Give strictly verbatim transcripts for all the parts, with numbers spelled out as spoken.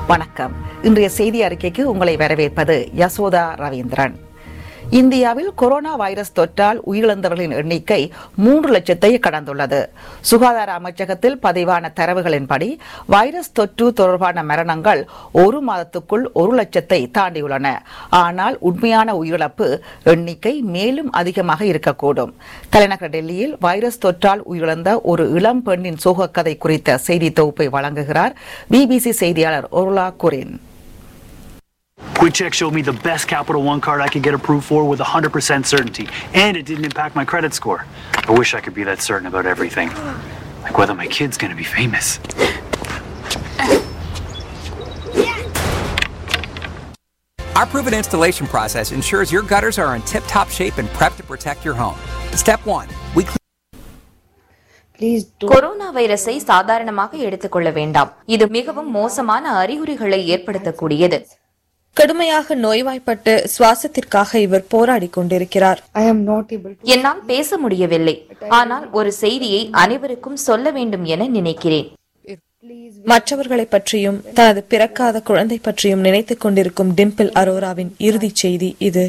வணக்கம். இன்றைய செய்தி அறிக்கைக்கு உங்களை வரவேற்பது யசோதா ரவீந்திரன். இந்தியாவில் கொரோனா வைரஸ் தொற்றால் உயிரிழந்தவர்களின் எண்ணிக்கை மூன்று லட்சத்தை கடந்துள்ளது. சுகாதார அமைச்சகத்தில் பதிவான தரவுகளின்படி வைரஸ் தொற்று தொடர்பான மரணங்கள் ஒரு மாதத்துக்குள் ஒரு லட்சத்தை தாண்டியுள்ளன. ஆனால் உண்மையான உயிரிழப்பு எண்ணிக்கை மேலும் அதிகமாக இருக்கக்கூடும். தலைநகர் டெல்லியில் வைரஸ் தொற்றால் உயிரிழந்த ஒரு இளம் பெண்ணின் சோகக்கதை குறித்த செய்தி தொகுப்பை வழங்குகிறார் பிபிசி செய்தியாளர் ஒருலா Guerin. Quick Check showed me the best Capital One card I could get approved for with one hundred percent certainty, and it didn't impact my credit score. I wish I could be that certain about everything, like whether my kid's gonna be famous. Our proven installation process ensures your gutters are in tip-top shape and prepped to protect your home. Step one, we corona வைரஸை சாதாரணமாக எடுத்துக்கொள்ள வேண்டாம். இது மிகவும் மோசமான அறிகுறிகளை ஏற்படுத்தக்கூடியது. கடுமையாக நோய்வாய்ப்பட்டு சுவாசத்திற்காக இவர் போராடி கொண்டிருக்கிறார். என்னால் பேச முடியவில்லை, ஆனால் ஒரு செய்தியை அனைவருக்கும் சொல்ல வேண்டும் என நினைக்கிறேன். மற்றவர்களை பற்றியும் தனது பிறக்காத குழந்தை பற்றியும் நினைத்துக் கொண்டிருக்கும் டிம்பிள் அரோராவின் இறுதி செய்தி இது.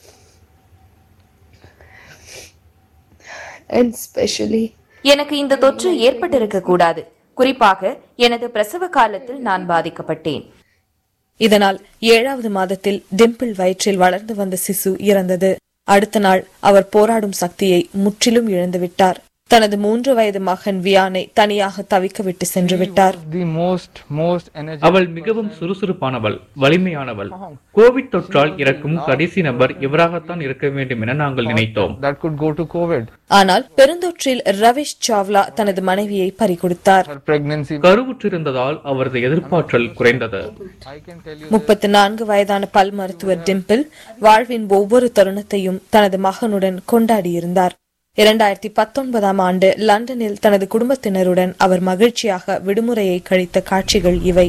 எனக்கு இந்த தொற்று ஏற்பட்டிருக்க கூடாது. குறிப்பாக எனது பிரசவ காலத்தில் நான் பாதிக்கப்பட்டேன். இதனால் ஏழாவது மாதத்தில் டிம்பிள் வயிற்றில் வளர்ந்து வந்த சிசு இறந்தது. அடுத்த நாள் அவர் போராடும் சக்தியை முற்றிலும் இழந்துவிட்டார். தனது மூன்று வயது மகன் வியானை தனியாக தவிக்க விட்டு சென்று விட்டார். அவள் மிகவும் சுறுசுறுப்பானவள், வலிமையானவள். கோவிட் தொற்றால் இறக்கும் கடைசி நபர் இவராகத்தான் இருக்க வேண்டும் என நாங்கள் நினைத்தோம். ஆனால் பெருந்தொற்றில் ரவிஷ் சாவ்லா தனது மனைவியை பறிகொடுத்தார். கருவுற்றிருந்ததால் அவரது எதிர்ப்பாற்றல் குறைந்தது. முப்பத்தி நான்கு வயதான பல் மருத்துவர் டிம்பிள் வாழ்வின் ஒவ்வொரு தருணத்தையும் தனது மகனுடன் கொண்டாடியிருந்தார். இரண்டாயிரத்தி பத்தொன்பதாம் ஆண்டு லண்டனில் தனது குடும்பத்தினருடன் அவர் மகிழ்ச்சியாக விடுமுறையை கழித்த காட்சிகள் இவை.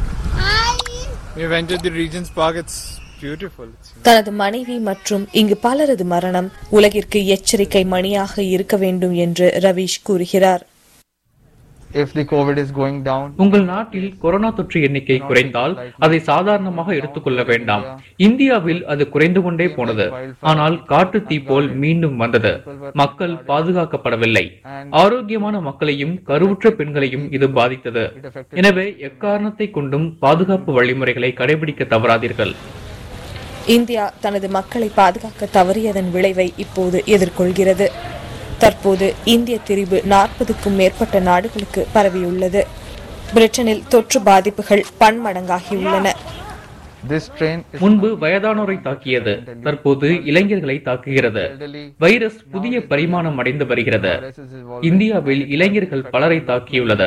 தனது மனைவி மற்றும் இங்கு பலரது மரணம் உலகிற்கு எச்சரிக்கை மணியாக இருக்க வேண்டும் என்று ரவீஷ் கூறுகிறார். உங்கள் நாட்டில் கொரோனா தொற்று எண்ணிக்கை குறைந்தால் அதை சாதாரணமாக எடுத்துக்கொள்ள வேண்டாம். இந்தியாவில் அது குறைந்து கொண்டே போனது, ஆனால் காட்டு தீ போல் மீண்டும் வந்தது. மக்கள் பாதுகாக்கப்படவில்லை. ஆரோக்கியமான மக்களையும் கருவுற்ற பெண்களையும் இது பாதித்தது. எனவே எக்காரணத்தை கொண்டும் பாதுகாப்பு வழிமுறைகளை கடைபிடிக்க தவறாதீர்கள். இந்தியா தனது மக்களை பாதுகாக்க தவறியதன் விளைவை இப்போது எதிர்கொள்கிறது. தற்போது இந்திய திரிபு நாற்பதுக்கும் மேற்பட்ட நாடுகளுக்கு பரவியுள்ளது. பிரிட்டனில் தொற்று பாதிப்புகள் பன்மடங்காகியுள்ளன. முன்பு வயதானோரை தாக்கியது, தற்போது இளைஞர்களை தாக்குகிறது. வைரஸ் புதிய பரிமாணம் அடைந்து வருகிறது. இந்தியாவில் இளைஞர்கள் பலரை தாக்கியுள்ளது.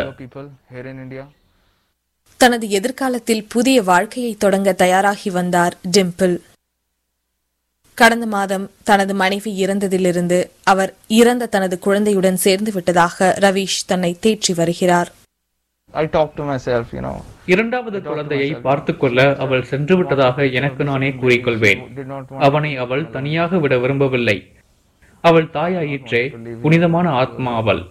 தனது எதிர்காலத்தில் புதிய வாழ்க்கையை தொடங்க தயாராகி வந்தார் டிம்பிள். கடந்த மாதம் தனது மனைவி இறந்ததிலிருந்து அவர் இறந்த தனது குழந்தையுடன் சேர்ந்து விட்டதாக ரவீஷ் தன்னை தேற்றி வருகிறார். இரண்டாவது குழந்தையை பார்த்துக் கொள்ள அவள் சென்று விட்டதாக எனக்கு நானே கூறிக்கொள்வேன். அவனை அவள் தனியாக விட விரும்பவில்லை. அவள் தாயாயிற்றே, புனிதமான ஆத்மா அவள்.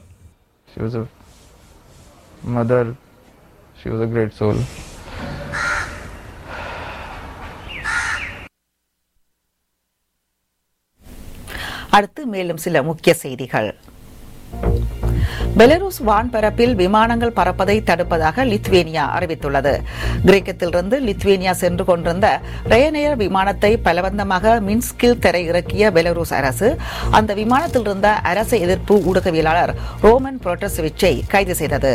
அடுத்து மேலும் சில முக்கிய செய்திகள். பெலருஸ் வான்பரப்பில் விமானங்கள் பறப்பதை தடுப்பதாக லித்வேனியா அறிவித்துள்ளது. கிரேக்கத்திலிருந்து லித்வேனியா சென்று கொண்டிருந்த ரயனேர் விமானத்தை பலவந்தமாக மின்ஸ்கில் தரையிறக்கிய பெலருஸ் அரசு அந்த விமானத்தில் இருந்த அரசு எதிர்ப்பு ஊடகவியலாளர் ரோமன் புரோட்டசெவிச்சை கைது செய்தது.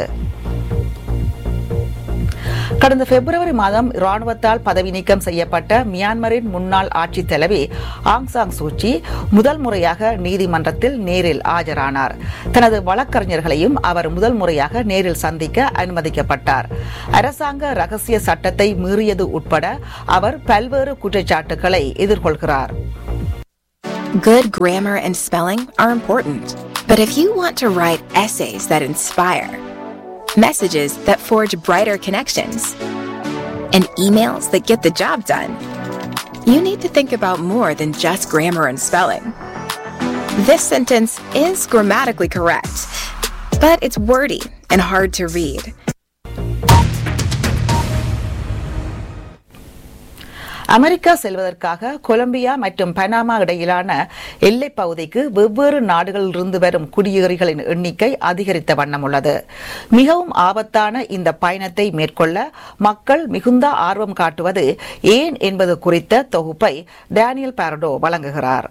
கடந்த பிப்ரவரி மாதம் ராணுவத்தால் பதவி நீக்கம் செய்யப்பட்ட மியான்மரின் முன்னாள் ஆட்சித் தலைவி ஆங் சாங் சூச்சி முதல் முறையாக நீதிமன்றத்தில் நேரில் ஆஜரானார். தனது வழக்கறிஞர்களையும் அவர் முதல் முறையாக நேரில் சந்திக்க அனுமதிக்கப்பட்டார். அரசாங்க ரகசிய சட்டத்தை மீறியது உட்பட அவர் பல்வேறு குற்றச்சாட்டுகளை எதிர்கொள்கிறார். Good grammar and spelling are important, but if you want to write essays that inspire, messages that forge brighter connections, and emails that get the job done, you need to think about more than just grammar and spelling. This sentence is grammatically correct, but it's wordy and hard to read. America செல்வதற்காக Colombia மற்றும் Panama இடையிலான எல்லைப் பகுதிக்கு வெவ்வேறு நாடுகளிலிருந்து வரும் குடியேறிகளின் எண்ணிக்கை அதிகரித்த வண்ணம் உள்ளது. மிகவும் ஆபத்தான இந்த பயணத்தை மேற்கொள்ள மக்கள் மிகுந்த ஆர்வம் காட்டுவது ஏன் என்பது குறித்த தொகுப்பை டேனியல் பாரடோ வழங்குகிறார்.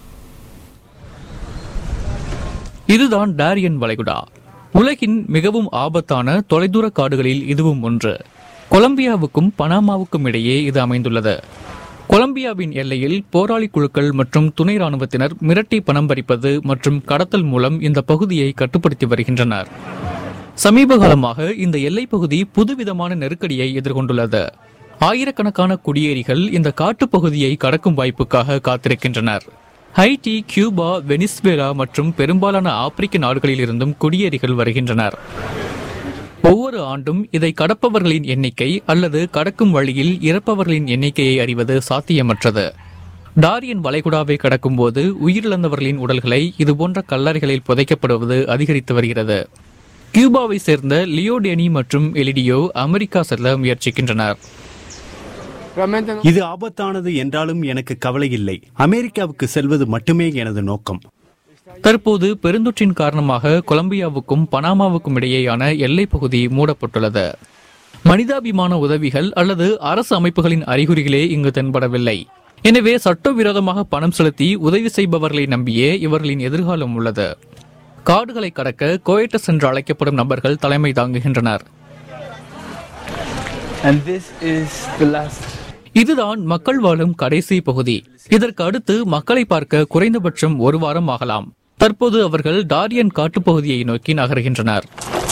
இதுதான் டாரியன் வளைகுடா. உலகின் மிகவும் ஆபத்தான தொலைதூர காடுகளில் இதுவும் ஒன்று. கொலம்பியாவுக்கும் பனாமாவுக்கும் இடையே இது அமைந்துள்ளது. கொலம்பியாவின் எல்லையில் போராளி குழுக்கள் மற்றும் துணை ராணுவத்தினர் மிரட்டி பணம் பறிப்பது மற்றும் கடத்தல் மூலம் இந்த பகுதியை கட்டுப்படுத்தி வருகின்றனர். சமீப காலமாக இந்த எல்லைப் பகுதி புதுவிதமான நெருக்கடியை எதிர்கொண்டுள்ளது. ஆயிரக்கணக்கான குடியேறிகள் இந்த காட்டுப்பகுதியை கடக்கும் வாய்ப்புக்காக காத்திருக்கின்றனர். ஹைட்டி, கியூபா, வெனிசுவேலா மற்றும் பெரும்பாலான ஆப்பிரிக்க நாடுகளில் இருந்தும் குடியேறிகள் வருகின்றனர். ஒவ்வொரு ஆண்டும் இதை கடப்பவர்களின் எண்ணிக்கை அல்லது கடக்கும் வழியில் இறப்பவர்களின் எண்ணிக்கையை அறிவது சாத்தியமற்றது. டாரியன் வளைகுடாவை கடக்கும் போது உயிரிழந்தவர்களின் உடல்களை இதுபோன்ற கல்லறைகளில் புதைக்கப்படுவது அதிகரித்து வருகிறது. கியூபாவை சேர்ந்த லியோடேனி மற்றும் எலிடியோ அமெரிக்கா செல்ல முயற்சிக்கின்றனர். இது ஆபத்தானது என்றாலும் எனக்கு கவலை இல்லை. அமெரிக்காவுக்கு செல்வது மட்டுமே எனது நோக்கம். தற்போது பெருந்தொற்றின் காரணமாக கொலம்பியாவுக்கும் பனாமாவுக்கும் இடையேயான எல்லைப் பகுதி மூடப்பட்டுள்ளது. மனிதாபிமான உதவிகள் அல்லது அரசு அமைப்புகளின் அறிகுறிகளே இங்கு தென்படவில்லை. எனவே சட்டவிரோதமாக பணம் செலுத்தி உதவி செய்பவர்களை நம்பியே இவர்களின் எதிர்காலம் உள்ளது. காடுகளை கடக்க கோயட்டஸ் என்று அழைக்கப்படும் நபர்கள் தலைமை தாங்குகின்றனர். இதுதான் மக்கள் வாழும் கடைசி பகுதி. இதற்கு அடுத்து மக்களை பார்க்க குறைந்தபட்சம் ஒரு வாரம் ஆகலாம். தற்போது அவர்கள் டாரியன் காட்டுப்பகுதியை நோக்கி நகர்கின்றனர்.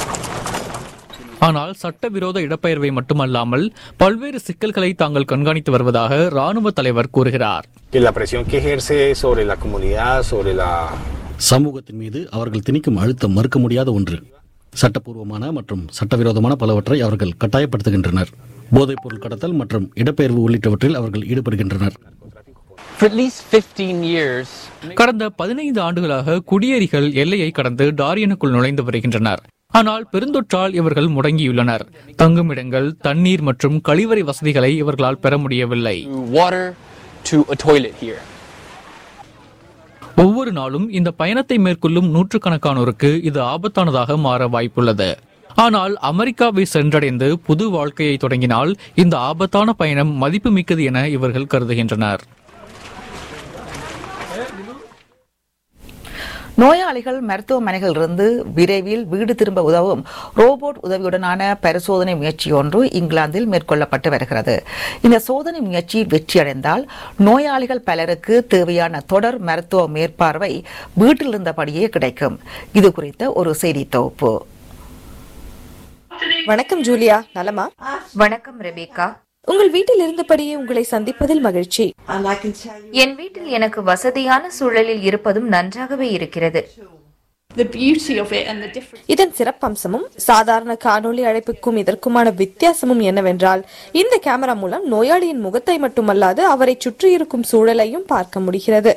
ஆனால் சட்டவிரோத இடப்பெயர்வை மட்டுமல்லாமல் பல்வேறு சிக்கல்களை தாங்கள் கண்காணித்து வருவதாக ராணுவ தலைவர் கூறுகிறார். சமூகத்தின் மீது அவர்கள் திணிக்கும் அழுத்தம் மறுக்க முடியாத ஒன்று. சட்டப்பூர்வமான மற்றும் சட்டவிரோதமான பலவற்றை அவர்கள் கட்டாயப்படுத்துகின்றனர். போதைப் பொருள் கடத்தல் மற்றும் இடப்பெயர்வு உள்ளிட்டவற்றில் அவர்கள் ஈடுபடுகின்றனர். கடந்த பதினைந்து ஆண்டுகளாக குடியேறிகள் எல்லையை கடந்து டாரியனுக்குள் நுழைந்து வருகின்றனர். ஆனால் பெருந்தொற்றால் இவர்கள் முடங்கியுள்ளனர். தங்குமிடங்கள், தண்ணீர் மற்றும் கழிவறை வசதிகளை இவர்களால் பெற முடியவில்லை. ஒவ்வொரு நாளும் இந்த பயணத்தை மேற்கொள்ளும் நூற்றுக்கணக்கானோருக்கு இது ஆபத்தானதாக மாற வாய்ப்புள்ளது. ஆனால் அமெரிக்காவை சென்றடைந்து புது வாழ்க்கையை தொடங்கினால் இந்த ஆபத்தான பயணம் மதிப்புமிக்கது என இவர்கள் கருதுகின்றனர். நோயாளிகள் மருத்துவமனைகளிலிருந்து விரைவில் வீடு திரும்ப உதவும் ரோபோட் உதவியுடனான பரிசோதனை முயற்சி ஒன்று இங்கிலாந்தில் மேற்கொள்ளப்பட்டு வருகிறது. இந்த சோதனை முயற்சி வெற்றியடைந்தால் நோயாளிகள் பலருக்கு தேவையான தொடர் மருத்துவ மேற்பார்வை வீட்டில் இருந்தபடியே கிடைக்கும். இது குறித்த ஒரு செய்தி தொகுப்பு. வணக்கம் ஜூலியா, நலமா? வணக்கம் ரெபேக்கா. உங்கள் வீட்டில் இருந்தபடியே உங்களை சந்திப்பதில் மகிழ்ச்சி. என் வீட்டில் எனக்கு வசதியான சூழலில் இருப்பதும் நன்றாகவே இருக்கிறது. இதன் சிறப்பம்சமும் சாதாரண காணொலி அழைப்புக்கும் இதற்குமான வித்தியாசமும் என்னவென்றால், இந்த கேமரா மூலம் நோயாளியின் முகத்தை மட்டுமல்லாது அவரை சுற்றியிருக்கும் சூழலையும் பார்க்க முடிகிறது.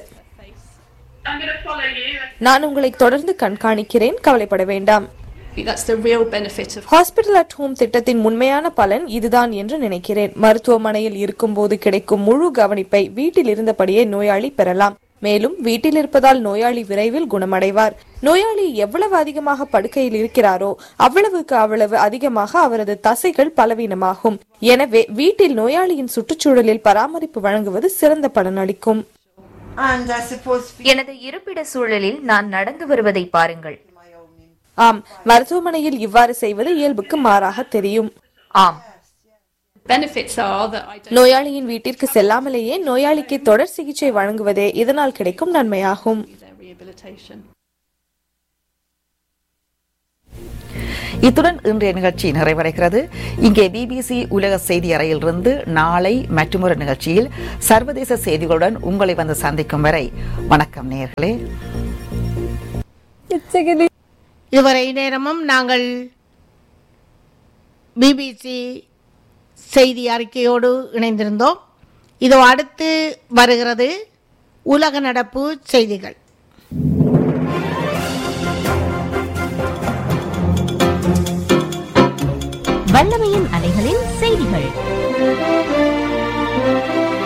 நான் உங்களை தொடர்ந்து கண்காணிக்கிறேன், கவலைப்பட வேண்டாம். ஹாஸ்பிட்டல் அட் ஹோம் திட்டத்தின் உண்மையான பலன் இதுதான் என்று நினைக்கிறேன். மருத்துவமனையில் இருக்கும் போது கிடைக்கும் முழு கவனிப்பை வீட்டில் இருந்தபடியே நோயாளி பெறலாம். மேலும் வீட்டில் இருப்பதால் நோயாளி விரைவில் குணமடைவார். நோயாளி எவ்வளவு அதிகமாக படுக்கையில் இருக்கிறாரோ அவ்வளவுக்கு அவ்வளவு அதிகமாக அவரது தசைகள் பலவீனமாகும். எனவே வீட்டில் நோயாளியின் சுற்றுச்சூழலில் பராமரிப்பு வழங்குவது சிறந்த பலனளிக்கும். எனது இருப்பிட சூழலில் நான் நடந்து வருவதை பாருங்கள். ஆம், மருத்துவமனையில் இவ்வாறு செய்வது இயல்புக்கு மாறாக தெரியும். ஆம், நோயாளியின் வீட்டிற்கு செல்லாமலேயே நோயாளிக்கு தொடர் சிகிச்சை வழங்குவதே இதனால் கிடைக்கும் நன்மையாகும். இத்துடன் இன்றைய நிகழ்ச்சி நிறைவடைகிறது. இங்கே பிபிசி உலக செய்தி அறையிலிருந்து நாளை மற்றொரு நிகழ்ச்சியில் சர்வதேச செய்திகளுடன் உங்களை வந்து சந்திக்கும் வரை வணக்கம் நேயர்களே. இதுவரை நேரமும் நாங்கள் பிபிசி செய்தி அறிக்கையோடு இணைந்திருந்தோம். இதோ அடுத்து வருகிறது உலக நடப்பு செய்திகள். வல்லமையின் அலைகளின் செய்திகள்.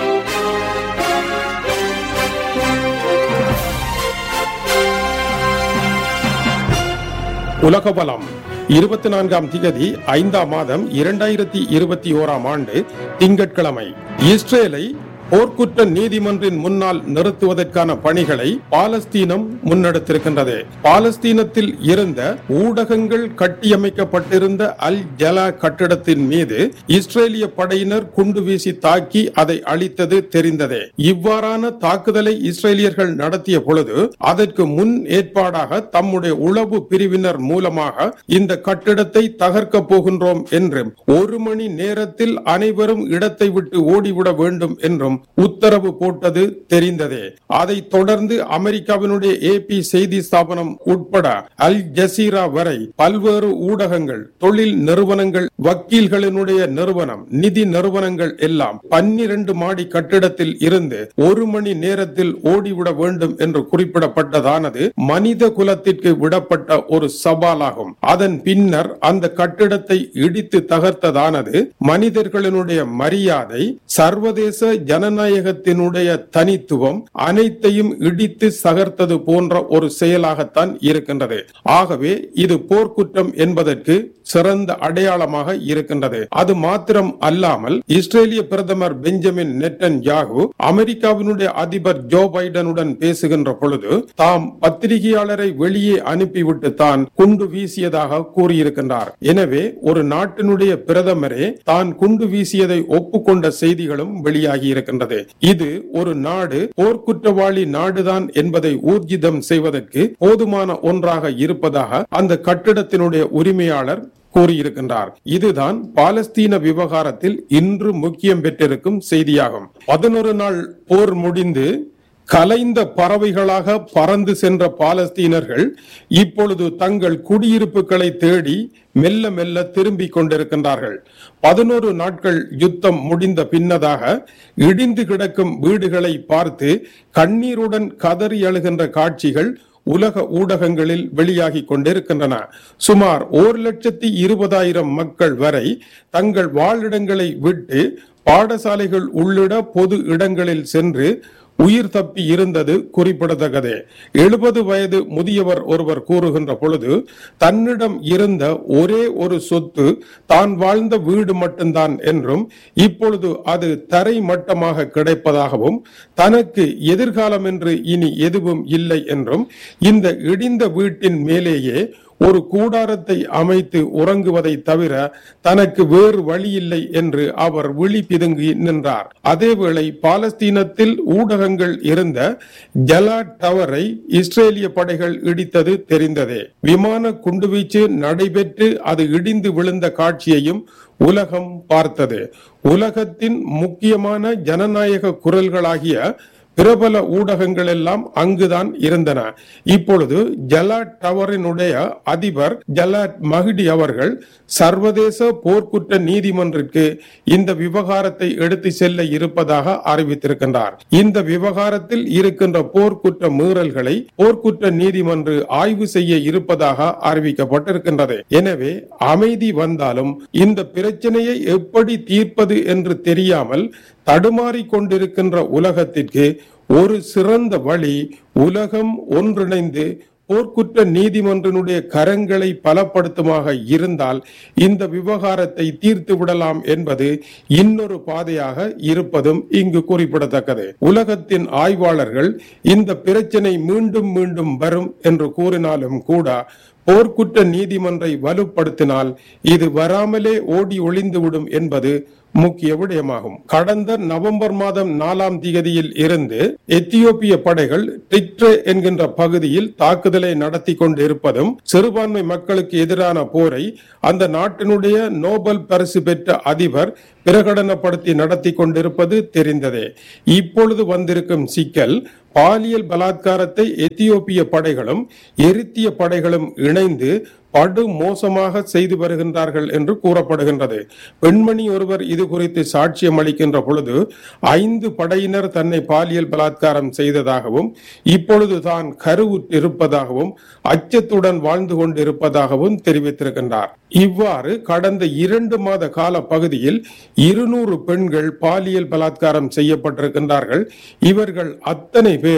உலக பலம் இருபத்தி நான்காம் திகதி ஐந்தாம் மாதம் இரண்டாயிரத்தி இருபத்தி ஓராம் ஆண்டு திங்கட்கிழமை இஸ்ரேலை போர்க்குற்ற நீதிமன்றின் முன்னால் நிறுத்துவதற்கான பணிகளை பாலஸ்தீனம் முன்னெடுத்திருக்கின்றது. பாலஸ்தீனத்தில் இருந்த ஊடகங்கள் கட்டியமைக்கப்பட்டிருந்த அல் ஜலா கட்டிடத்தின் மீது இஸ்ரேலிய படையினர் குண்டு வீசி தாக்கி அதை அழித்தது தெரிந்ததே. இவ்வாறான தாக்குதலை இஸ்ரேலியர்கள் நடத்திய பொழுது அதற்கு முன் ஏற்பாடாக தம்முடைய உளவு பிரிவினர் மூலமாக இந்த கட்டிடத்தை தகர்க்க போகின்றோம் என்றும் ஒரு மணி நேரத்தில் அனைவரும் இடத்தை விட்டு ஓடிவிட வேண்டும் என்றும் உத்தரவு போட்டது தெரிந்ததே. அதை தொடர்ந்து அமெரிக்காவினுடைய ஏபி செய்தி ஸ்தாபனம் உட்பட அல் ஜசீரா வரை பல்வேறு ஊடகங்கள், தொழில் நிறுவனங்கள், வக்கீல்களினுடைய நிறுவனம், நிதி நிறுவனங்கள் எல்லாம் பன்னிரண்டு மாடி கட்டிடத்தில் இருந்து ஒரு மணி நேரத்தில் ஓடிவிட வேண்டும் என்று குறிப்பிடப்பட்டதானது மனித குலத்திற்கு விடப்பட்ட ஒரு சவாலாகும். அதன் பின்னர் அந்த கட்டிடத்தை இடித்து தகர்த்ததானது மனிதர்களினுடைய மரியாதை, சர்வதேச ஜன ஜனநாயகத்தினுடைய தனித்துவம் அனைத்தையும் இடித்து சகர்த்தது போன்ற ஒரு செயலாகத்தான் இருக்கின்றது. ஆகவே இது போர்க்குற்றம் என்பதற்கு சிறந்த அடையாளமாக இருக்கின்றது. அது மாத்திரம் அல்லாமல் இஸ்ரேலிய பிரதமர் பெஞ்சமின் நெட்டன்யாகு அமெரிக்காவினுடைய அதிபர் ஜோ பைடனுடன் பேசுகின்ற பொழுது தாம் பத்திரிகையாளரை வெளியே அனுப்பிவிட்டு தான் குண்டு வீசியதாக கூறியிருக்கின்றார். எனவே ஒரு நாட்டினுடைய பிரதமரே தான் குண்டு வீசியதை ஒப்புக்கொண்ட செய்திகளும் வெளியாகி இருக்கின்றது. இது ஒரு நாடு போர்க்குற்றவாளி நாடுதான் என்பதை ஊர்ஜிதம் செய்வதற்கு போதுமான ஒன்றாக இருப்பதாக அந்த கட்டிடத்தினுடைய உரிமையாளர் கூறியிருக்கின்றார். இதுதான் பாலஸ்தீன விவகாரத்தில் இன்று முக்கியம் பெற்றிருக்கும் செய்தியாகும். பதினொரு நாள் போர் முடிந்து கலைந்த பறவைகளாக பறந்து சென்ற பாலஸ்தீனர்கள் இப்பொழுது தங்கள் குடியிருப்புகளை தேடி மெல்ல மெல்ல திரும்பிக் கொண்டிருக்கின்றார்கள். பதினோரு நாட்கள் யுத்தம் முடிந்த பின்னதாக இடிந்து கிடக்கும் வீடுகளை பார்த்து கண்ணீருடன் கதறி அழுகின்ற காட்சிகள் உலக ஊடகங்களில் வெளியாகி கொண்டிருக்கின்றன. சுமார் ஒரு லட்சத்தி இருபதாயிரம் மக்கள் வரை தங்கள் வாழிடங்களை விட்டு பாடசாலைகள் உள்ளிட பொது இடங்களில் சென்று உயிர் தப்பி இருந்தது குறிப்பிடத்தக்கது. எழுபது வயது முதியவர் ஒருவர் கூறுகின்ற பொழுது தன்னிடம் இருந்த ஒரே ஒரு சொத்து தான் வாழ்ந்த வீடு மட்டும்தான் என்றும் இப்பொழுது அது தரை மட்டமாக கிடைப்பதாகவும் தனக்கு எதிர்காலம் என்று இனி எதுவும் இல்லை என்றும் இந்த இடிந்த வீட்டின் மேலேயே ஒரு கூடாரத்தை அமைத்து உறங்குவதை தவிர தனக்கு வேறு வழி இல்லை என்று அவர் விழி பிதுங்கி நின்றார். அதேவேளை பாலஸ்தீனத்தில் ஊடகங்கள் இருந்த ஜலா டவரை இஸ்ரேலிய படைகள் இடித்தது தெரிந்ததே. விமான குண்டுவீச்சு நடைபெற்று அது இடிந்து விழுந்த காட்சியையும் உலகம் பார்த்தது. உலகத்தின் முக்கியமான ஜனநாயக குரல்களாகிய பிரபல ஊடகங்கள் எல்லாம் அங்குதான் இருந்தன. இப்பொழுது ஜலாட் டவரினுடைய அதிபர் ஜலாட் மஹ்டி அவர்கள் சர்வதேச போர்க்குற்ற நீதிமன்றத்திற்கு இந்த விவகாரத்தை எடுத்து செல்ல இருப்பதாக அறிவித்திருக்கின்றார். இந்த விவகாரத்தில் இருக்கின்ற போர்க்குற்ற மீறல்களை போர்க்குற்ற நீதிமன்று ஆய்வு செய்ய இருப்பதாக அறிவிக்கப்பட்டிருக்கின்றது. எனவே அமைதி வந்தாலும் இந்த பிரச்சனையை எப்படி தீர்ப்பது என்று தெரியாமல் தடுமாறிக் கொண்டிருக்கின்ற உலகத்திற்கு ஒரு சிறந்த வழி உலகம் ஒன்றிணைந்து போர்க்குற்ற நீதிமன்றனுடைய கரங்களை பலப்படுத்துமாக இருந்தால் இந்த விவகாரத்தை தீர்த்து விடலாம் என்பது இன்னொரு பாதையாக இருப்பதும் இங்கு குறிப்பிடத்தக்கது. உலகத்தின் ஆய்வாளர்கள் இந்த பிரச்சனை மீண்டும் மீண்டும் வரும் என்று கூறினாலும் கூட போர்க்குற்ற நீதிமன்றை வலுப்படுத்தினால் இது வராமலே ஓடி ஒளிந்துவிடும் என்பது முக்கிய விடயமாகும். கடந்த நவம்பர் மாதம் நாலாம் தேதியில் இருந்து எத்தியோப்பிய படைகள் டிக்ரே என்கின்ற பகுதியில் தாக்குதலை நடத்தி கொண்டிருப்பதும் சிறுபான்மை மக்களுக்கு எதிரான போரை அந்த நாட்டினுடைய நோபல் பரிசு பெற்ற அதிபர் பிரகடனப்படுத்தி நடத்தி கொண்டிருப்பது தெரிந்ததே. இப்பொழுது வந்திருக்கும் சிக்கல் பாலியல் பலாத்காரத்தை எத்தியோப்பிய படைகளும் எரித்திய படைகளும் இணைந்து படு மோசமாக செய்து வருகின்றார்கள் என்று கூறப்படுகின்றது. பெண்மணி ஒருவர் இது குறித்து சாட்சியம் அளிக்கின்ற பொழுது ஐந்து படையினர் தன்னை பாலியல் பலாத்காரம் செய்ததாகவும் இப்பொழுது தான் கருவுற்றிருப்பதாகவும் அச்சத்துடன் வாழ்ந்து கொண்டிருப்பதாகவும் தெரிவித்திருக்கின்றார். இவ்வாறு கடந்த இரண்டு மாத கால பகுதியில் இருநூறு பெண்கள் பாலியல் பலாத்காரம் செய்யப்பட்டிருக்கின்றார்கள். இவர்கள் அத்தனை பேரும்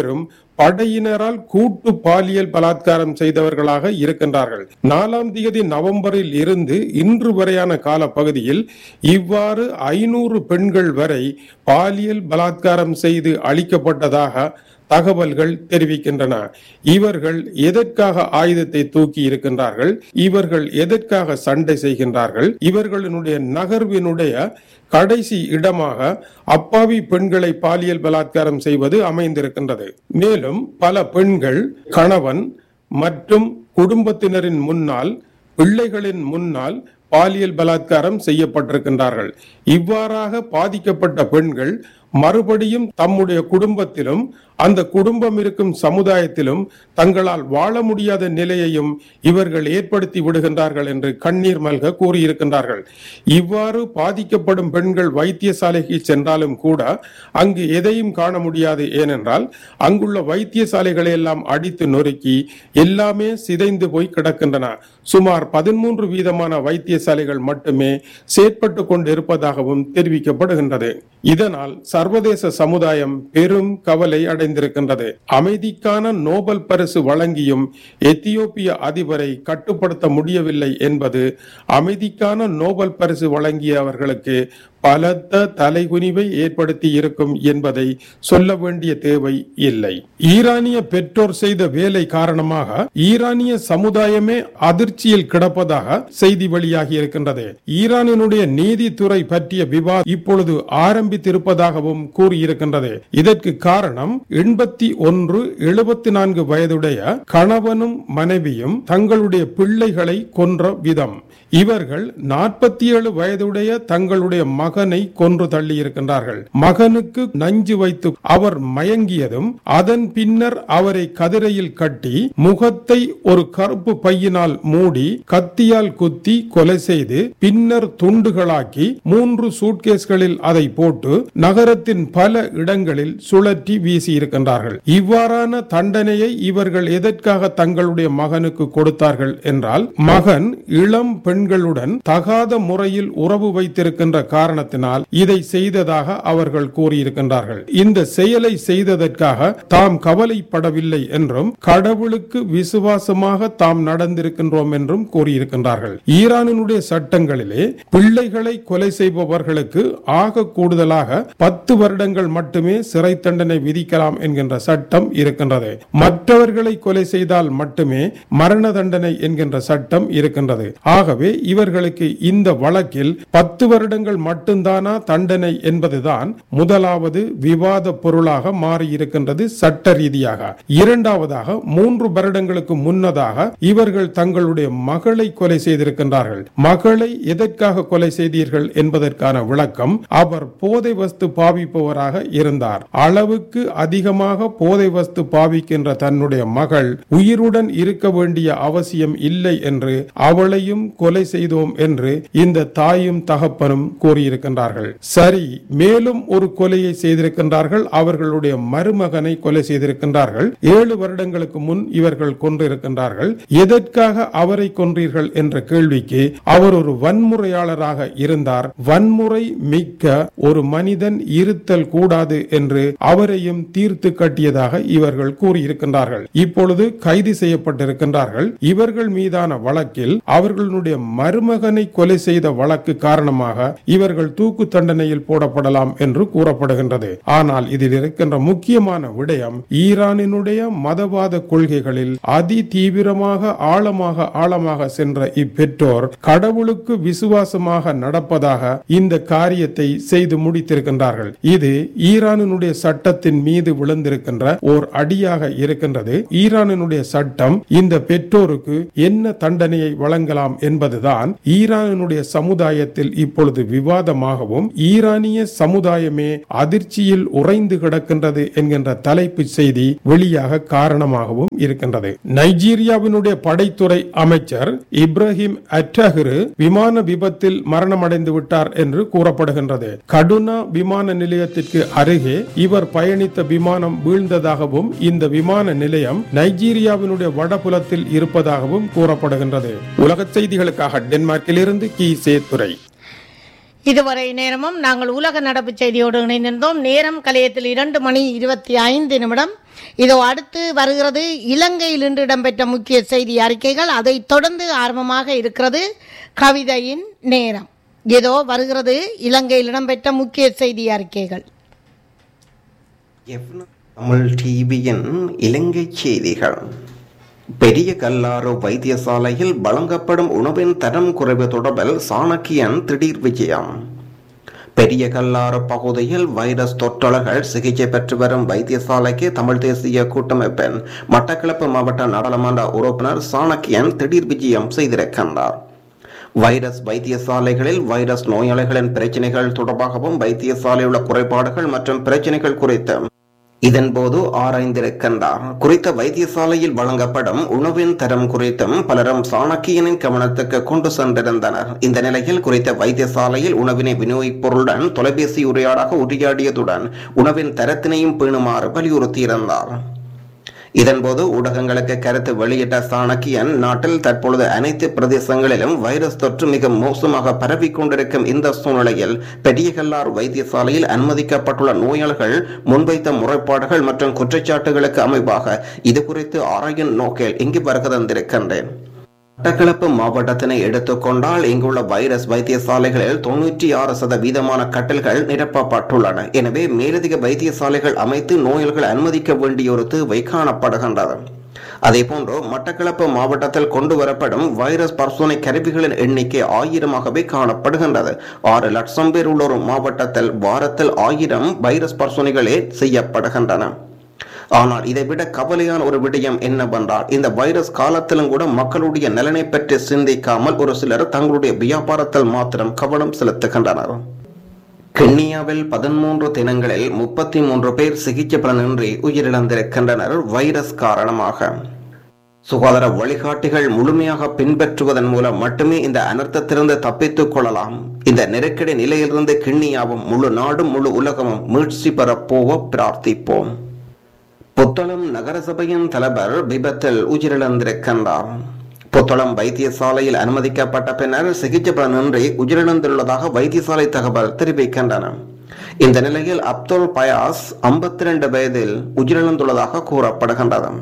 படையினரால் கூட்டு பாலியல் பலாத்காரம் செய்தவர்களாக இருக்கின்றார்கள். நாலாம் தேதி நவம்பரில் இருந்து இன்று வரையான கால பகுதியில் இவ்வாறு ஐநூறு பெண்கள் வரை பாலியல் பலாத்காரம் செய்து அளிக்கப்பட்டதாக தகவல்கள் தெரிவிக்கின்றன. இவர்கள் எதற்காக ஆயுதத்தை தூக்கி இருக்கின்றார்கள்? இவர்கள் எதற்காக சண்டை செய்கின்றார்கள்? இவர்களுடைய நகர்வினுடைய கடைசி இடமாக அப்பாவி பெண்களை பாலியல் பலாத்காரம் செய்வது அமைந்திருக்கின்றது. மேலும் பல பெண்கள் கணவன் மற்றும் குடும்பத்தினரின் முன்னால், பிள்ளைகளின் முன்னால் பாலியல் பலாத்காரம் செய்யப்பட்டிருக்கின்றார்கள். இவ்வாறாக பாதிக்கப்பட்ட பெண்கள் மறுபடியும் தம்முடைய குடும்பத்திலும் அந்த குடும்பம் இருக்கும் சமுதாயத்திலும் தங்களால் வாழ முடியாத நிலையையும் இவர்கள் ஏற்படுத்தி விடுகின்றார்கள் என்று கண்ணீர் மல்க கூறியிருக்கின்றார்கள். இவ்வாறு பாதிக்கப்படும் பெண்கள் வைத்தியசாலைக்கு சென்றாலும் கூட அங்கு எதையும் காண முடியாது. ஏனென்றால் அங்குள்ள வைத்தியசாலைகளை எல்லாம் அடித்து நொறுக்கி எல்லாமே சிதைந்து போய் கிடக்கின்றன. சுமார் பதிமூன்று வீதமான வைத்தியசாலைகள் மட்டுமே செயற்பட்டு கொண்டிருப்பதாகவும் தெரிவிக்கப்படுகின்றது. இதனால் சர்வதேச சமுதாயம் பெரும் கவலை அடைந்திருக்கின்றது. அமைதிக்கான நோபல் பரிசு வழங்கியும் எத்தியோப்பிய அதிபரை கட்டுப்படுத்த முடியவில்லை என்பது அமைதிக்கான நோபல் பரிசு வழங்கியவர்களுக்கு பலத்த தலைகுனிவை ஏற்படுத்தி இருக்கும் என்பதை சொல்ல வேண்டிய தேவை இல்லை. ஈரானிய பெற்றோர் செய்த வேலை காரணமாக ஈரானிய சமுதாயமே அதிர்ச்சியில் கிடப்பதாக செய்தி வெளியாகி இருக்கின்றது. ஈரானினுடைய நீதித்துறை பற்றிய விவாதம் இப்பொழுது ஆரம்பித்திருப்பதாகவும் கூறியிருக்கின்றது. இதற்கு காரணம் எண்பத்தி ஒன்று எழுபத்தி நான்கு வயதுடைய கணவனும் மனைவியும் தங்களுடைய பிள்ளைகளை கொன்ற விதம். இவர்கள் நாற்பத்தி ஏழு வயதுடைய தங்களுடைய மகனை கொன்று தள்ளி இருக்கின்றார்கள். மகனுக்கு நஞ்சு வைத்து அவர் மயங்கியதும் அதன் பின்னர் அவரை கதிரையில் கட்டி முகத்தை ஒரு கருப்பு பையினால் மூடி கத்தியால் குத்தி கொலை செய்து பின்னர் துண்டுகளாக்கி மூன்று சூட்கேஸ்களில் அதை போட்டு நகரத்தின் பல இடங்களில் சுழற்றி வீசி இருக்கின்றார்கள். இவ்வாறான தண்டனையை இவர்கள் எதற்காக தங்களுடைய மகனுக்கு கொடுத்தார்கள் என்றால், மகன் இளம் பெண்களுடன் தகாத முறையில் உறவு வைத்திருக்கின்ற காரணத்தினால் இதை செய்ததாக அவர்கள் கூறியிருக்கின்றார்கள். இந்த செயலை செய்ததற்காக தாம் கவலைப்படவில்லை என்றும் கடவுளுக்கு விசுவாசமாக தாம் நடந்திருக்கின்றோம் என்றும் கூறியிருக்கின்றார்கள். ஈரானினுடைய சட்டங்களிலே பிள்ளைகளை கொலை செய்பவர்களுக்கு ஆக கூடுதலாக பத்து வருடங்கள் மட்டுமே சிறை தண்டனை விதிக்கலாம் என்கின்ற சட்டம் இருக்கின்றது. மற்றவர்களை கொலை செய்தால் மட்டுமே மரண தண்டனை என்கின்ற சட்டம் இருக்கின்றது. ஆகவே இவர்களுக்கு இந்த வழக்கில் பத்து வருடங்கள் மட்டும்தானா தண்டனை என்பதுதான் முதலாவது விவாத பொருளாக மாறியிருக்கின்றது சட்ட ரீதியாக. இரண்டாவதாக, மூன்று வருடங்களுக்கு முன்னதாக இவர்கள் தங்களுடைய மகளை கொலை செய்திருக்கின்றார்கள். மகளை எதற்காக கொலை செய்தீர்கள் என்பதற்கான விளக்கம், அவர் போதை வஸ்து பாவிப்பவராக இருந்தார். அளவுக்கு அதிகமாக போதை வஸ்து பாவிக்கின்ற தன்னுடைய மகள் உயிருடன் இருக்க வேண்டிய அவசியம் இல்லை என்று அவளையும் கொலை செய்தோம் என்று இந்த தாயும் தகப்பனும் கூறியிருக்கின்றார்கள். சரி, மேலும் ஒரு கொலையை செய்திருக்கின்றார்கள். அவர்களுடைய மருமகனை கொலை செய்திருக்கின்றார்கள். ஏழு வருடங்களுக்கு முன் இவர்கள் கொன்றிருக்கின்றார்கள். எதற்காக அவரை கொன்றீர்கள் என்ற கேள்விக்கு, அவர் ஒரு வன்முறையாளராக இருந்தார், வன்முறை மிக்க ஒரு மனிதன் இருத்தல் கூடாது என்று அவரையும் தீர்த்து கட்டியதாக இவர்கள் கூறியிருக்கின்றார்கள். இப்பொழுது கைது செய்யப்பட்டிருக்கின்றார்கள். இவர்கள் மீதான வழக்கில் அவர்களுடைய மருமகனை கொலை செய்த வழக்கு காரணமாக இவர்கள் தூக்கு தண்டனையில் போடப்படலாம் என்று கூறப்படுகின்றது. ஆனால் இதில் இருக்கின்ற முக்கியமான விடயம், ஈரானினுடைய மதவாத கொள்கைகளில் அதி தீவிரமாக ஆழமாக ஆழமாக சென்ற இப்பெற்றோர் கடவுளுக்கு விசுவாசமாக நடப்பதாக இந்த காரியத்தை செய்து முடித்திருக்கின்றார்கள். இது ஈரானினுடைய சட்டத்தின் மீது விழுந்திருக்கின்ற ஓர் அடியாக இருக்கின்றது. ஈரானினுடைய சட்டம் இந்த பெற்றோருக்கு என்ன தண்டனையை வழங்கலாம் என்பதுதான் ஈரானினுடைய சமுதாயத்தில் இப்பொழுது விவாதமாகவும் ஈரானிய சமுதாயமே அதிர்ச்சியில் உறைந்து கிடக்கின்றது என்கின்ற தலைப்பு செய்தி வெளியாக காரணமாகவும் இருக்கின்றது. நைஜீரியாவினுடைய படைத்துறை அமைச்சர் இப்ராஹிம் அட்டஹிரு விமான விபத்தில் மரணமடைந்து விட்டார் என்று கூறப்படுகின்றது. கடுனா விமான நிலையத்திற்கு அருகே இவர் பயணித்த விமானம் வீழ்ந்ததாகவும் இந்த விமான நிலையம் நைஜீரியாவினுடைய வடபுலத்தில் இருப்பதாகவும் கூறப்படுகின்றது. உலக செய்திகளுக்காக டென்மார்க்கில் இருந்து கி சேத்துரை. இதுவரை நேரமும் நாங்கள் உலக நடப்பு செய்தியோடு இணைந்திருந்தோம். நேரம் கலையத்தில் இரண்டு மணி இருபத்தி ஐந்து நிமிடம். இதோ அடுத்து வருகிறது இலங்கையில் இன்று இடம்பெற்ற முக்கிய செய்தி அறிக்கைகள். அதை தொடர்ந்து ஆரம்பமாக இருக்கிறது கவிதையின் நேரம். இதோ வருகிறது இலங்கையில் இடம்பெற்ற முக்கிய செய்தி அறிக்கைகள். தமிழ் டிவியின் இலங்கை செய்திகள். பெரிய கல்லாறு வைத்தியசாலையில் வழங்கப்படும் உணவின் தரம் குறைவு தொடர்பில் சாணக்கியன் திடீர் விஜயம். பெரிய கல்லாறு பகுதியில் வைரஸ் தொற்றாளர்கள் சிகிச்சை பெற்று வரும் வைத்தியசாலைக்கு தமிழ் தேசிய கூட்டமைப்பின் மட்டக்களப்பு மாவட்ட நாடாளுமன்ற உறுப்பினர் சாணக்கியன் திடீர் விஜயம் செய்திருக்கின்றார். வைரஸ் வைத்தியசாலைகளில் வைரஸ் நோயாளிகளின் பிரச்சனைகள் தொடர்பாகவும் வைத்தியசாலையில் உள்ள குறைபாடுகள் மற்றும் பிரச்சனைகள் குறித்து இதன்போது ஆராய்ந்திருக்கின்றார். குறித்த வைத்தியசாலையில் வழங்கப்படும் உணவின் தரம் குறித்தும் பலரும் சாணக்கியனின் கவனத்துக்கு கொண்டு சென்றிருந்தனர். இந்த நிலையில் குறித்த வைத்தியசாலையில் உணவினை விநியோகிப்பொருளுடன் தொலைபேசி உரையாடாக உரையாடியதுடன் உணவின் தரத்தினையும் பேணுமாறு வலியுறுத்தியிருந்தார். இதன்போது ஊடகங்களுக்கு கருத்து வெளியிட்ட சாணக்கியன், நாட்டில் தற்பொழுது அனைத்து பிரதேசங்களிலும் வைரஸ் தொற்று மிக மோசமாக பரவிக் கொண்டிருக்கும் இந்த சூழ்நிலையில் பெரிய கல்லாறு வைத்தியசாலையில் அனுமதிக்கப்பட்டுள்ள நோயாளிகள் முன்வைத்த முறைப்பாடுகள் மற்றும் குற்றச்சாட்டுகளுக்கு அமைவாக இது குறித்து ஆராயும் நோக்கில் இங்கு வருகை தந்திருக்கின்றேன். மட்டக்களப்பு மாவட்டத்தினை எடுத்துக்கொண்டால் இங்குள்ள வைரஸ் வைத்தியசாலைகளில் தொன்னூற்றி ஆறு சதவீதமான கட்டில்கள் நிரப்பப்பட்டுள்ளன. எனவே மேலதிக வைத்தியசாலைகள் அமைத்து நோயாளிகள் அனுமதிக்க வேண்டிய ஒரு தேவை காணப்படுகின்றது. அதேபோன்று மட்டக்களப்பு மாவட்டத்தில் கொண்டு வரப்படும் வைரஸ் பரிசோதனை கருவிகளின் எண்ணிக்கை ஆயிரமாகவே காணப்படுகின்றது. ஆறு லட்சம் பேர் உள்ள ஒரு மாவட்டத்தில் வாரத்தில் ஆயிரம் வைரஸ் பரிசோதனைகளே செய்யப்படுகின்றன. ஆனால் இதைவிட கவலையான ஒரு விடயம் என்னவென்றால், இந்த வைரஸ் காலத்திலும் கூட மக்களுடைய நலனை பற்றி சிந்திக்காமல் ஒரு சிலர் தங்களுடைய வியாபாரத்தில் மாத்திரம் கவனம் செலுத்துகின்றனர். கென்னியாவில் பதிமூன்று தினங்களில் முப்பத்தி மூன்று பேர் சிகிச்சை பலனின்றி உயிரிழந்திருக்கின்றனர் வைரஸ் காரணமாக. சுகாதார வழிகாட்டிகள் முழுமையாக பின்பற்றுவதன் மூலம் மட்டுமே இந்த அனர்த்தத்திலிருந்து தப்பித்துக் கொள்ளலாம். இந்த நெருக்கடி நிலையிலிருந்து கிண்ணியாவும் முழு நாடும் முழு உலகமும் மீட்சி பெறப்போவ பிரார்த்திப்போம். புத்தளம் நகரசபையின் தலைவர் விபத்தில் உயிரிழந்திருக்கின்றார். புத்தளம் வைத்தியசாலையில் அனுமதிக்கப்பட்ட பின்னர் சிகிச்சை பலனின்றி உயிரிழந்துள்ளதாக வைத்தியசாலை தகவல் தெரிவிக்கின்றன. இந்த நிலையில் அப்துல் பயாஸ் ஐம்பத்தி இரண்டு வயதில் உயிரிழந்துள்ளதாக கூறப்படுகின்றது.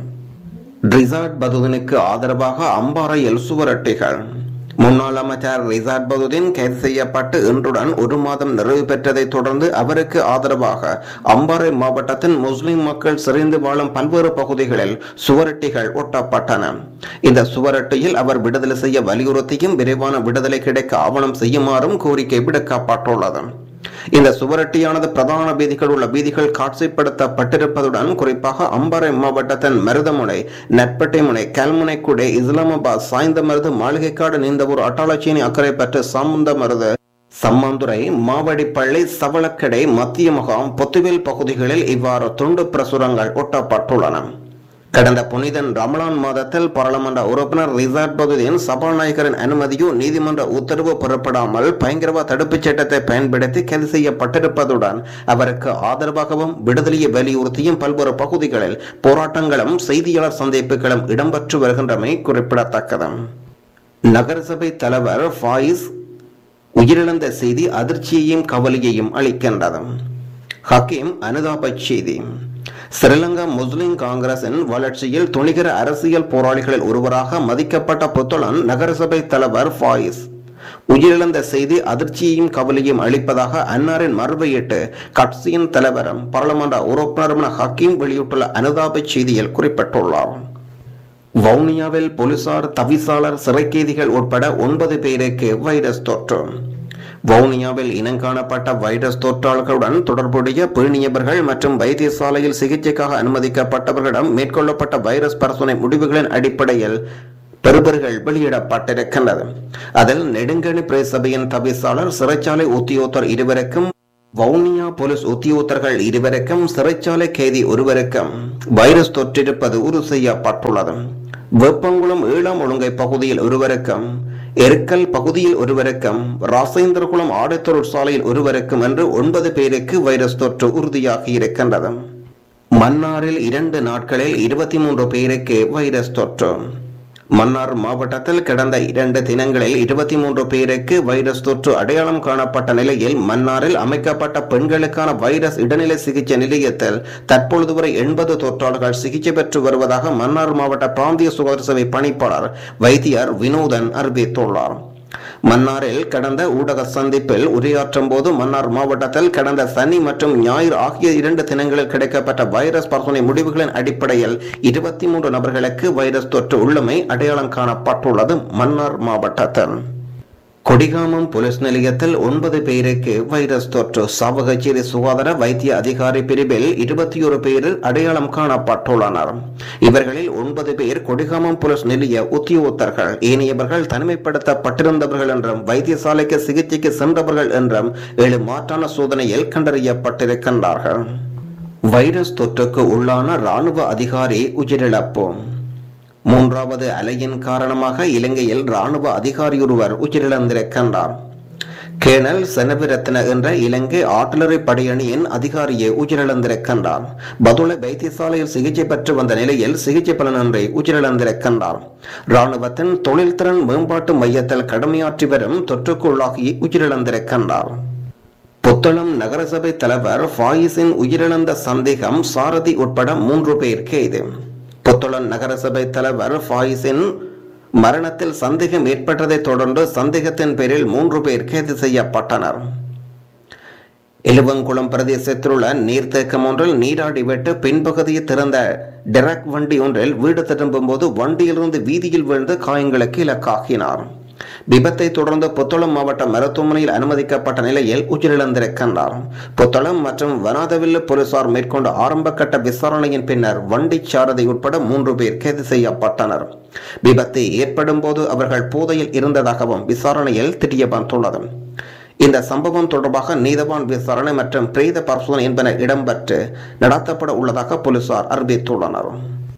ரிசார்ட் பதுதனுக்கு ஆதரவாக அம்பாறையில் சுவரொட்டிகள். முன்னாள் அமைச்சர் ரிசார்ட் பதுதீன் கைது செய்யப்பட்டு இன்றுடன் ஒரு மாதம் நிறைவு பெற்றதை தொடர்ந்து அவருக்கு ஆதரவாக அம்பாறை மாவட்டத்தின் முஸ்லிம் மக்கள் சிறைந்து வாழும் பல்வேறு பகுதிகளில் சுவரொட்டிகள் ஒட்டப்பட்டன. இந்த சுவரொட்டியில் அவர் விடுதலை செய்ய வலியுறுத்தியும் விரைவான விடுதலை கிடைக்க ஆவணம் செய்யுமாறும் கோரிக்கை விடுக்கப்பட்டுள்ளது. இந்த சுவரொட்டியானது பிரதான வீதிகள் உள்ள வீதிகள் காட்சிப்படுத்தப்பட்டிருப்பதுடன் குறிப்பாக அம்பாறை மாவட்டத்தின் மருதமுனை, நட்பட்டை முனை, கல்முனைக்குடை, இஸ்லாமாபாத், சாய்ந்தமருது, மாளிகைக்காடு, நீந்தவூர், அட்டாளச்சேனி, அக்கறை பெற்ற சாமுந்தமருது, சம்மாந்துறை, மாவடிப்பள்ளி, சவளக்கடை, மத்திய முகாம், பொத்துவேல் பகுதிகளில் இவ்வாறு துண்டு பிரசுரங்கள் ஒட்டப்பட்டுள்ளன. கடந்த புனிதன் ரமலான் மாதத்தில் பாராளுமன்ற உறுப்பினர் ரிசார்ட் பதுதீன் சபாநாயகரின் அனுமதியோ நீதிமன்ற உத்தரவு பெறப்படாமல் பயங்கரவாத தடுப்புச் சட்டத்தை பயன்படுத்தி கைது செய்யப்பட்டிருப்பதுடன் அவருக்கு ஆதரவாகவும் விடுதலையை வலியுறுத்தியும் பல்வேறு பகுதிகளில் போராட்டங்களும் செய்தியாளர் சந்திப்புகளும் இடம்பெற்று வருகின்றமை குறிப்பிடத்தக்கது. நகரசபை தலைவர் ஃபாயிஸ் உயிரிழந்த செய்தி அதிர்ச்சியையும் கவலையையும் அளிக்கின்றது. ஹக்கீம் அனுதாப செய்தி. ஸ்ரீலங்கா முஸ்லிம் காங்கிரசின் வளர்ச்சியில் துணிகர அரசியல் போராளிகளில் ஒருவராக மதிக்கப்பட்ட புத்தளம் நகரசபை தலைவர் ஃபாயிஸ் உயிரிழந்த செய்தி அதிர்ச்சியையும் கவலையும் அளிப்பதாக அன்னாரின் மறுவையிட்டு கட்சியின் தலைவரும் பாராளுமன்ற உறுப்பினருமான ஹக்கீம் வெளியிட்டுள்ள அனுதாப செய்தியில் குறிப்பிட்டுள்ளார். வவுனியாவில் போலீசார், தவிசாளர், சிறைக்கைதிகள் உட்பட ஒன்பது பேருக்கு வைரஸ் தொற்று. வவுனியாவில் இனங்காணப்பட்ட வைரஸ் தொற்றாளர்களுடன் தொடர்புடைய பேணியவர்கள் மற்றும் வைத்தியசாலையில் சிகிச்சைக்காக அனுமதிக்கப்பட்டவர்களிடம் மேற்கொள்ளப்பட்ட வைரஸ் பரிசோதனை முடிவுகளின் அடிப்படையில் பெறுபர்கள் வெளியிடப்பட்டிருக்கின்றது. அதில் நெடுங்கணி பிரதேசபையின் தவிசாளர், சிறைச்சாலை உத்தியோகத்தர் இருவருக்கும், வவுனியா போலீஸ் உத்தியோகத்தர்கள் இருவருக்கும், சிறைச்சாலை கைதி ஒருவருக்கும் வைரஸ் தொற்றிருப்பது உறுதி செய்யப்பட்டுள்ளது. வெப்பங்குளம் ஏழாம் ஒழுங்கை பகுதியில் ஒருவருக்கும், எருக்கல் பகுதியில் ஒருவருக்கும், ராசேந்திரகுளம் ஆடை தொழிற்சாலையில் ஒருவருக்கும் என்று ஒன்பது பேருக்கு வைரஸ் தொற்று உறுதியாகி இருக்கின்றது. மன்னாரில் இரண்டு நாட்களில் இருபத்தி மூன்று பேருக்கு வைரஸ் தொற்று. மன்னார் மாவட்டத்தில் கடந்த இரண்டு தினங்களில் இருபத்தி மூன்று பேருக்கு வைரஸ் தொற்று அடையாளம் காணப்பட்ட நிலையில் மன்னாரில் அமைக்கப்பட்ட பெண்களுக்கான வைரஸ் இடைநிலை சிகிச்சை நிலையத்தில் தற்பொழுது வரை எண்பது தொற்றாளர்கள் சிகிச்சை பெற்று வருவதாக மன்னார் மாவட்ட பிராந்திய சுகாதார சேவை பணிப்பாளர் வைத்தியர் வினோதன் அறிவித்துள்ளார். மன்னாரில் கடந்த ஊடக சந்திப்பில் உரையாற்றும் போது மன்னார் மாவட்டத்தில் கடந்த சனி மற்றும் ஞாயிறு ஆகிய இரண்டு தினங்களில் கிடைக்கப்பட்ட வைரஸ் பரிசோதனை முடிவுகளின் அடிப்படையில் இருபத்தி மூன்று நபர்களுக்கு வைரஸ் தொற்று உள்ளமை அடையாளம் காணப்பட்டுள்ளது. மன்னார் மாவட்டத்தில் கொடிகாமம் போலீஸ் நிலையத்தில் ஒன்பது பேருக்கு வைரஸ் தொற்று. சாவகச்சேரி சுகாதார வைத்திய அதிகாரி பிரிவில் இருபத்தி ஒரு பேர் அடையாளம் காணப்பட்டுள்ளனர். இவர்களில் ஒன்பது பேர் கொடிகாமம் போலீஸ் நிலைய உத்தியோகத்தர்கள், ஏனையவர்கள் தனிமைப்படுத்தப்பட்டிருந்தவர்கள் என்றும் வைத்தியசாலைக்கு சிகிச்சைக்கு சென்றவர்கள் என்றும் ஏழு மாற்றான சோதனையில் கண்டறியப்பட்டிருக்கின்றார்கள். வைரஸ் தொற்றுக்கு உள்ளான ராணுவ அதிகாரி உயிரிழப்பு. மூன்றாவது அலையின் காரணமாக இலங்கையில் ராணுவ அதிகாரியொருவர் உயிரிழந்திருக்கின்றார். கேர்னல் செனவிரத்ன என்ற இலங்கை ஆர்டிலரி படையணியின் அதிகாரியை உயிரிழந்திருக்கின்றார். பதுளை வைத்தியசாலையில் சிகிச்சை பெற்று வந்த நிலையில் சிகிச்சை பலனின்றி உயிரிழந்திருக்கின்றார். ராணுவத்தின் தொழில்திறன் மேம்பாட்டு மையத்தில் கடமையாற்றி வரும் தொற்றுக்குள்ளாகி உயிரிழந்திருக்கின்றார். புத்தளம் நகரசபை தலைவர் ஃபாயிஸின் உயிரிழந்த சந்தேகம் சாரதி உட்பட மூன்று பேர் கைது. புத்தளம் நகரசபை தலைவர் ஃபாயிஸின் மரணத்தில் சந்தேகம் ஏற்பட்டதை தொடர்ந்து சந்தேகத்தின் பேரில் மூன்று பேர் கைது செய்யப்பட்டனர். எலுவங்குளம் பிரதேசத்தில் உள்ள நீர்த்தேக்கம் ஒன்றில் நீராடி விட்டு பின்பகுதியை திறந்த டெரக் வண்டி ஒன்றில் வீடு திரும்பும் போது வண்டியிலிருந்து வீதியில் விழுந்து காயங்களுக்கு இலக்காகினார். விபத்தை தொடர்ந்து புத்தளம் மாவட்ட மருத்துவமனையில் அனுமதிக்கப்பட்ட நிலையில் உயிரிழந்திருக்கின்றார். புத்தளம் மற்றும் வனாதவில்லு போலீசார் மேற்கொண்ட ஆரம்ப கட்ட விசாரணையின் பின்னர் வண்டி சாரதி உட்பட மூன்று பேர் கைது செய்யப்பட்டனர். விபத்து ஏற்படும் போது அவர்கள் போதையில் இருந்ததாகவும் விசாரணையில் தெரிய வந்துள்ளது. இந்த சம்பவம் தொடர்பாக நீதவான் விசாரணை மற்றும் பிரேத பரிசோதனை என்பன இடம்பெற்று நடத்தப்பட உள்ளதாக போலீசார் அறிவித்துள்ளனர்.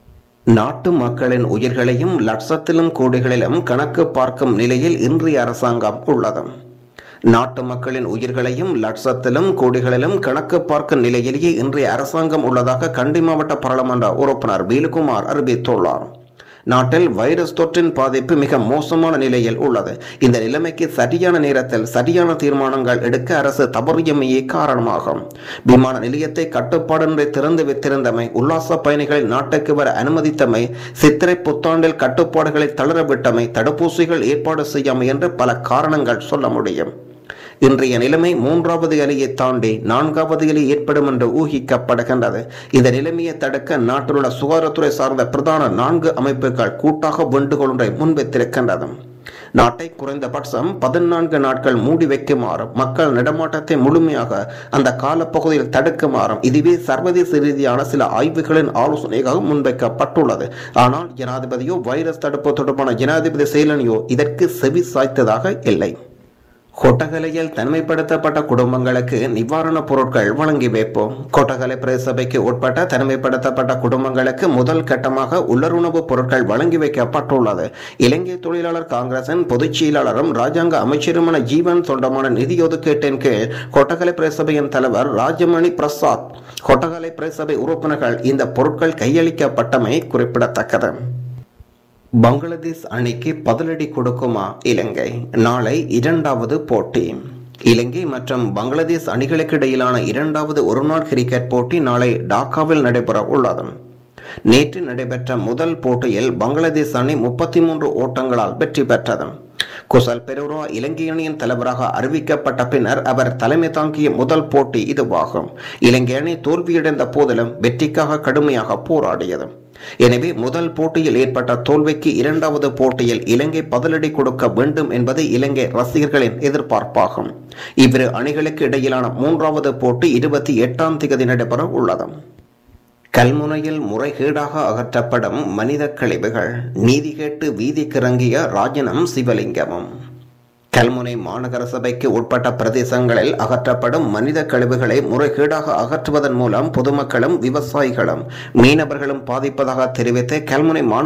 நாட்டு மக்களின் உயிர்களையும் லட்சத்திலும் கோடிகளிலும் கணக்கு பார்க்கும் நிலையில் இன்றைய அரசாங்கம் உள்ளது. நாட்டு மக்களின் உயிர்களையும் லட்சத்திலும் கோடிகளிலும் கணக்கு பார்க்கும் நிலையிலேயே இன்றைய அரசாங்கம் உள்ளதாக கண்டி மாவட்ட பாராளுமன்ற உறுப்பினர் வேலுக்குமார் அறிவித்துள்ளார். நாட்டில் வைரஸ் தொற்றின் பாதிப்பு மிக மோசமான நிலையில் உள்ளது. இந்த நிலைமைக்கு சரியான நேரத்தில் சரியான தீர்மானங்கள் எடுக்க அரசு தவறியமையே காரணமாகும். விமான நிலையத்தை கட்டுப்பாடின்றி திறந்து வைத்திருந்தமை, உல்லாச பயணிகளை நாட்டுக்கு வர அனுமதித்தமை, சித்திரை புத்தாண்டில் கட்டுப்பாடுகளை தளரவிட்டமை, தடுப்பூசிகள் ஏற்பாடு செய்யாமை என்று பல காரணங்கள் சொல்ல முடியும். இன்றைய நிலைமை மூன்றாவது அலையை தாண்டி நான்காவது அலை ஏற்படும் என்று ஊகிக்கப்படுகின்றது. இந்த நிலைமையை தடுக்க நாட்டில் உள்ள சுகாதாரத்துறை சார்ந்த பிரதான நான்கு அமைப்புகள் கூட்டாக வேண்டுகோள் ஒன்றை முன்வைத்திருக்கின்றது. நாட்டை குறைந்தபட்சம் பதினான்கு நாட்கள் மூடி வைக்குமாறும், மக்கள் நடமாட்டத்தை முழுமையாக அந்த காலப்பகுதியில் தடுக்குமாறும் இதுவே சர்வதேச ரீதியான சில ஆய்வுகளின் ஆலோசனையாக முன்வைக்கப்பட்டுள்ளது. ஆனால் ஜனாதிபதியோ வைரஸ் தடுப்பு தொடர்பான ஜனாதிபதி செயலணியோ இதற்கு செவி சாய்த்ததாக இல்லை. கொட்டகலையில் தனிமைப்படுத்தப்பட்ட குடும்பங்களுக்கு நிவாரணப் பொருட்கள் வழங்கி வைப்போம். கொட்டகலை பிரதேசபைக்கு உட்பட்ட தனிமைப்படுத்தப்பட்ட குடும்பங்களுக்கு முதல் கட்டமாக உள்ளுணவுப் பொருட்கள் வழங்கி வைக்கப்பட்டுள்ளது. இலங்கை தொழிலாளர் காங்கிரசின் பொதுச் செயலாளரும் ராஜாங்க அமைச்சருமான ஜீவன் சொந்தமான நிதி ஒதுக்கீட்டின் கீழ் கொட்டகலை பிரதேசபையின் தலைவர் ராஜமணி பிரசாத், கொட்டகலை பிரதேசபை உறுப்பினர்கள் இந்த பொருட்கள் கையளிக்கப்பட்டமை குறிப்பிடத்தக்கது. பங்களாதேஷ் அணிக்கு பதிலடி கொடுக்குமா இலங்கை? நாளை இரண்டாவது போட்டி. இலங்கை மற்றும் பங்களாதேஷ் அணிகளுக்கு இடையிலான இரண்டாவது ஒருநாள் கிரிக்கெட் போட்டி நாளை டாக்காவில் நடைபெற உள்ளது. நேற்று நடைபெற்ற முதல் போட்டியில் பங்களாதேஷ் அணி முப்பத்தி மூன்று ஓட்டங்களால் வெற்றி பெற்றது. குசல் பெரூரா இலங்கை அணியின் தலைவராக அறிவிக்கப்பட்ட பின்னர் அவர் தலைமை தாங்கிய முதல் போட்டி இதுவாகும். இலங்கை அணி தோல்வியடைந்த போதிலும் வெற்றிக்காக கடுமையாக போராடியது. எனவே முதல் போட்டியில் ஏற்பட்ட தோல்விக்கு இரண்டாவது போட்டியில் இலங்கை பதிலடி கொடுக்க வேண்டும் என்பது இலங்கை ரசிகர்களின் எதிர்பார்ப்பாகும். இவ்விரு அணிகளுக்கு இடையிலான மூன்றாவது போட்டி இருபத்தி எட்டாம் தேதி நடைபெற உள்ளது. கல்முனையில் முறைகேடாக அகற்றப்படும் மனித கழிவுகள், நீதி கேட்டு வீதிக்கிறங்கிய ராஜனம் சிவலிங்கமும். கல்முனை மாநகர சபைக்கு உட்பட்ட பிரதேசங்களில் அகற்றப்படும் மனித கழிவுகளை முறைகேடாக அகற்றுவதன் மூலம் பொதுமக்களும் விவசாயிகளும் மீனவர்களும் பாதிப்பதாக தெரிவித்து கல்முனை